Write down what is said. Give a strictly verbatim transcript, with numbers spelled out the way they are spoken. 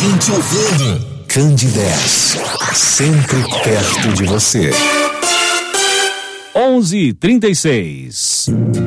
gente ouvindo. Candidez, sempre perto de você. onze e trinta e seis.